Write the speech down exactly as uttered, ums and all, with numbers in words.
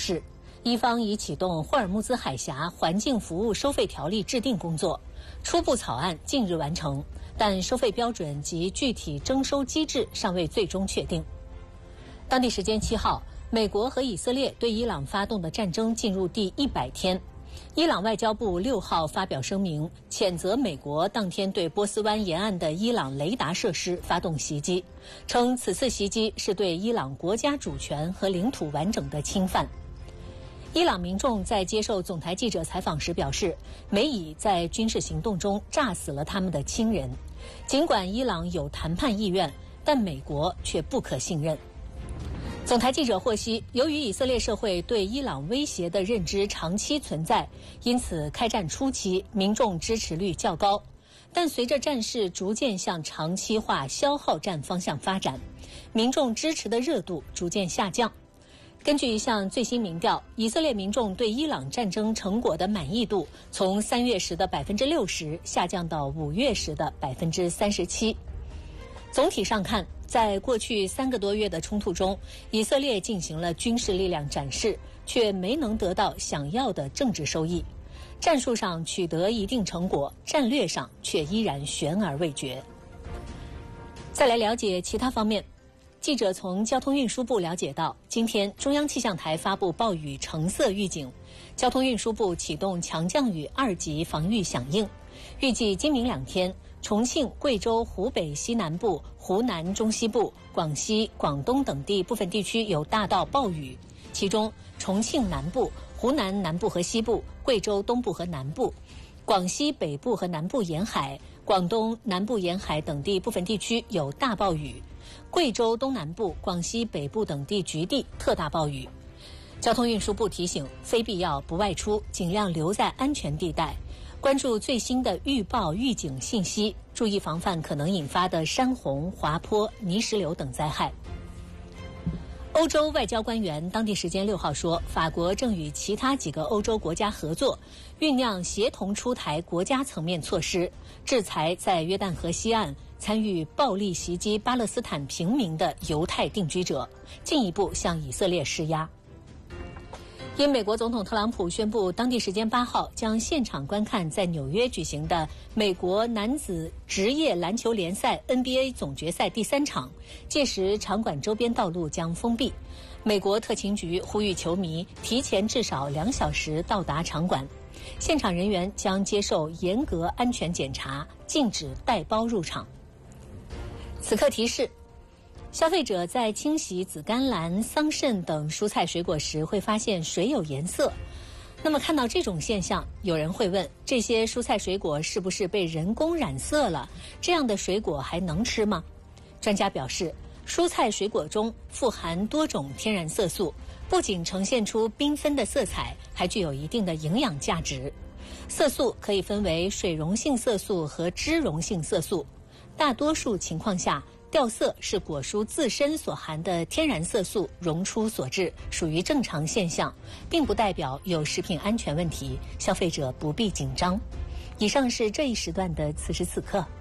示，伊方已启动霍尔木兹海峡环境服务收费条例制定工作，初步草案近日完成，但收费标准及具体征收机制尚未最终确定。当地时间七号，美国和以色列对伊朗发动的战争进入第一百天。伊朗外交部六号发表声明，谴责美国当天对波斯湾沿岸的伊朗雷达设施发动袭击，称此次袭击是对伊朗国家主权和领土完整的侵犯。伊朗民众在接受总台记者采访时表示，美以在军事行动中炸死了他们的亲人。尽管伊朗有谈判意愿，但美国却不可信任。总台记者获悉，由于以色列社会对伊朗威胁的认知长期存在，因此开战初期民众支持率较高。但随着战事逐渐向长期化消耗战方向发展，民众支持的热度逐渐下降。根据一项最新民调，以色列民众对伊朗战争成果的满意度从三月时的百分之六十下降到五月时的百分之三十七。总体上看，在过去三个多月的冲突中，以色列进行了军事力量展示，却没能得到想要的政治收益。战术上取得一定成果，战略上却依然悬而未决。再来了解其他方面。记者从交通运输部了解到，今天中央气象台发布暴雨橙色预警，交通运输部启动强降雨二级防御响应，预计今明两天，重庆、贵州、湖北西南部、湖南中西部、广西、广东等地部分地区有大到暴雨，其中重庆南部、湖南南部和西部、贵州东部和南部、广西北部和南部沿海、广东南部沿海等地部分地区有大暴雨，贵州东南部、广西北部等地局地特大暴雨。交通运输部提醒，非必要不外出，尽量留在安全地带，关注最新的预报预警信息，注意防范可能引发的山洪、滑坡、泥石流等灾害。欧洲外交官员当地时间六号说，法国正与其他几个欧洲国家合作，酝酿协同出台国家层面措施，制裁在约旦河西岸参与暴力袭击巴勒斯坦平民的犹太定居者，进一步向以色列施压。因美国总统特朗普宣布当地时间八号将现场观看在纽约举行的美国男子职业篮球联赛 N B A 总决赛第三场，届时场馆周边道路将封闭。美国特勤局呼吁球迷提前至少两小时到达场馆，现场人员将接受严格安全检查，禁止带包入场。此刻提示，消费者在清洗紫甘蓝、桑葚等蔬菜水果时会发现水有颜色。那么看到这种现象，有人会问，这些蔬菜水果是不是被人工染色了？这样的水果还能吃吗？专家表示，蔬菜水果中富含多种天然色素，不仅呈现出缤纷的色彩，还具有一定的营养价值。色素可以分为水溶性色素和脂溶性色素，大多数情况下，掉色是果蔬自身所含的天然色素溶出所致，属于正常现象，并不代表有食品安全问题，消费者不必紧张。以上是这一时段的此时此刻。